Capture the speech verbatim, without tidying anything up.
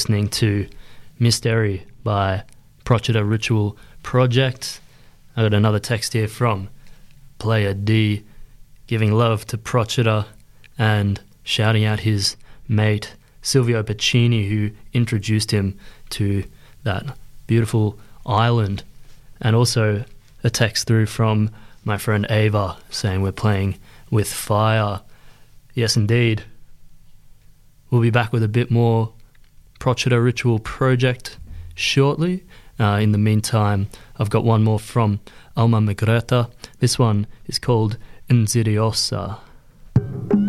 listening to Mystery by Procida Ritual Project. I got another text here from Player D giving love to Procida and shouting out his mate Silvio Pacini, who introduced him to that beautiful island. And also a text through from my friend Ava saying we're playing with fire. Yes, indeed. We'll be back with a bit more Procida Ritual Project shortly. Uh, in the meantime, I've got one more from Alma Magreta. This one is called Insidiosa.